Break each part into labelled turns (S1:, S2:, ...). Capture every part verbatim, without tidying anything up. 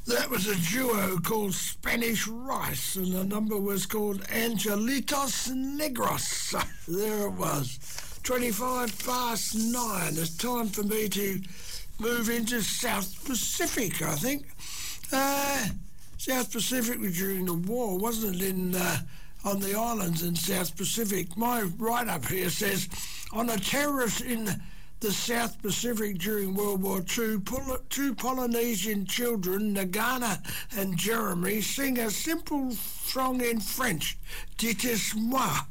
S1: That was a duo called Spanish Rice, and the number was called Angelitos Negros. There it was. twenty-five past nine. It's time for me to move into South Pacific, I think. Uh, South Pacific was during the war, wasn't it, in uh, on the islands in South Pacific? My write-up here says, on a terrorist in the South Pacific during World War Two, two Polynesian children, Nagana and Jeremy, sing a simple song in French, Dites-moi,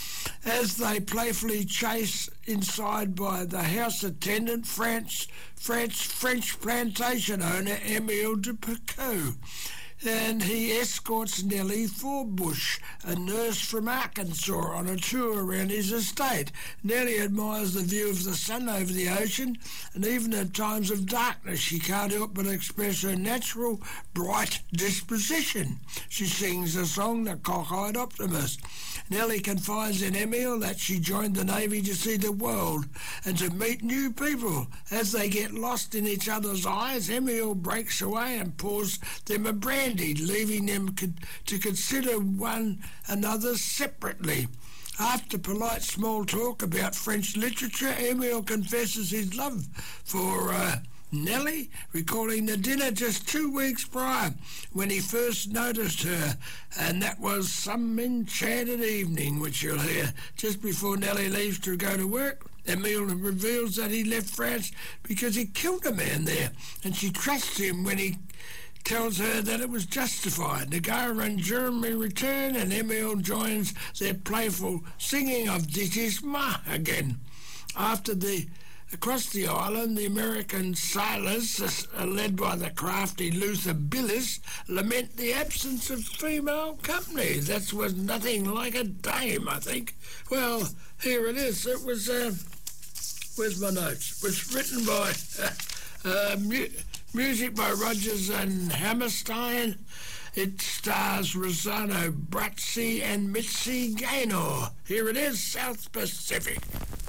S1: as they playfully chase inside by the house attendant, French, French, French plantation owner Emile de Picot. And he escorts Nellie Forbush, a nurse from Arkansas, on a tour around his estate. Nellie admires the view of the sun over the ocean, and even at times of darkness she can't help but express her natural, bright disposition. She sings a song, The Cockeyed Optimist. Nellie confides in Emile that she joined the Navy to see the world and to meet new people. As they get lost in each other's eyes, Emile breaks away and pours them a brandy, leaving them con- to consider one another separately. After polite small talk about French literature, Emile confesses his love for uh, Nellie, recalling the dinner just two weeks prior when he first noticed her, and that was some enchanted evening, which you'll hear just before Nellie leaves to go to work. Emile reveals that he left France because he killed a man there, and she trusts him when he tells her that it was justified. Nagara and Jeremy return, and Emile joins their playful singing of Dites-moi again. After the Across the island, the American sailors, uh, led by the crafty Luther Billis, lament the absence of female company. That was nothing like a dame, I think. Well, here it is. It was, uh, where's my notes? It was written by, uh, uh, mu- music by Rodgers and Hammerstein. It stars Rossano Brazzi and Mitzi Gaynor. Here it is, South Pacific.